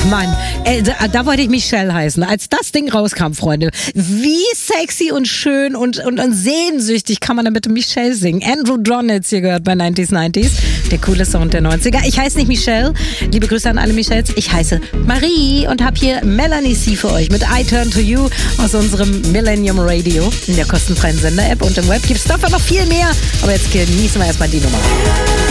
Mann, da wollte ich Michelle heißen. Als das Ding rauskam, Freunde, wie sexy und schön und sehnsüchtig kann man da bitte Michelle singen. Andrew Donalds hier gehört bei 90s, der coole Sound der 90er. Ich heiße nicht Michelle, liebe Grüße an alle Michelles, ich heiße Marie und habe hier Melanie C für euch mit I Turn to You aus unserem Millennium Radio in der kostenfreien Sender-App und im Web gibt's dafür noch viel mehr. Aber jetzt genießen wir erstmal die Nummer.